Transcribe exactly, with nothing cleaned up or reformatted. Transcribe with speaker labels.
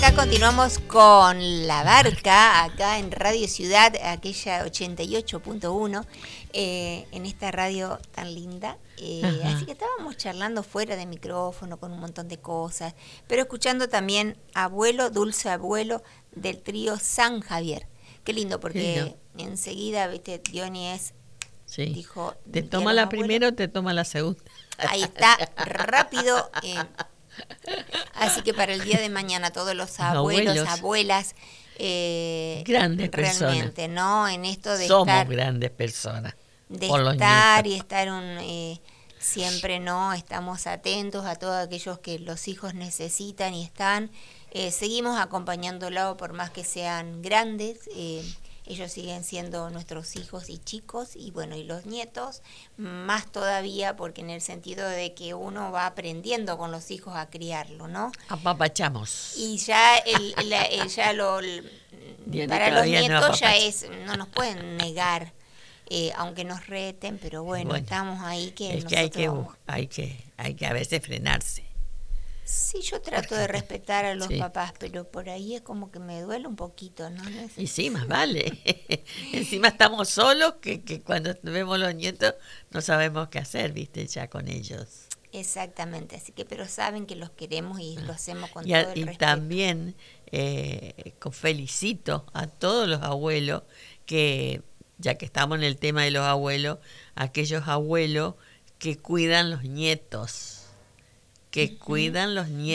Speaker 1: Acá continuamos con La Barca, acá en Radio Ciudad, aquella ochenta y ocho punto uno, eh, en esta radio tan linda. Eh, así que estábamos charlando fuera de micrófono con un montón de cosas, pero escuchando también Abuelo, Dulce Abuelo, del trío San Javier. Qué lindo, porque Qué lindo. Enseguida, viste, Diony es,
Speaker 2: sí.
Speaker 1: dijo...
Speaker 2: ¿Te toma la primera o te toma la segunda?
Speaker 1: Ahí está, rápido... Eh, Así que para el día de mañana todos los abuelos, abuelos. abuelas, eh,
Speaker 2: grandes
Speaker 1: realmente,
Speaker 2: personas.
Speaker 1: ¿no? En esto de
Speaker 2: Somos
Speaker 1: estar,
Speaker 2: grandes personas.
Speaker 1: De
Speaker 2: por
Speaker 1: estar
Speaker 2: los
Speaker 1: y estar un, eh, siempre, ¿no? Estamos atentos a todos aquellos que los hijos necesitan y están. Eh, seguimos acompañándolo por más que sean grandes. Eh, ellos siguen siendo nuestros hijos y chicos, y bueno, y los nietos, más todavía, porque en el sentido de que uno va aprendiendo con los hijos a criarlo, ¿no?
Speaker 2: Apapachamos.
Speaker 1: Y ya, el, el, el, ya lo, el, para los nietos no ya es, no nos pueden negar, eh, aunque nos reten, pero bueno, bueno estamos ahí que
Speaker 2: es que hay que, vamos. hay que hay que a veces frenarse.
Speaker 1: Sí, yo trato de respetar a los sí. papás, pero por ahí es como que me duele un poquito, ¿no?
Speaker 2: Y sí, más vale. Encima estamos solos que, que cuando vemos los nietos no sabemos qué hacer, viste, ya con ellos.
Speaker 1: Exactamente, así que pero saben que los queremos y lo hacemos con
Speaker 2: y
Speaker 1: a, todo el
Speaker 2: y
Speaker 1: respeto.
Speaker 2: También eh, felicito a todos los abuelos que, ya que estamos en el tema de los abuelos, aquellos abuelos que cuidan los nietos, que uh-huh. cuidan los nietos.